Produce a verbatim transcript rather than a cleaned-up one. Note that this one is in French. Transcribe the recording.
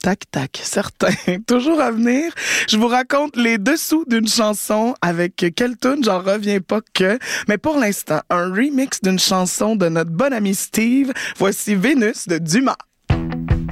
Tac, tac, certain. Toujours à venir, je vous raconte les dessous d'une chanson avec quelle tune, j'en reviens pas que. Mais pour l'instant, un remix d'une chanson de notre bon ami Steve. Voici Vénus de Dumas.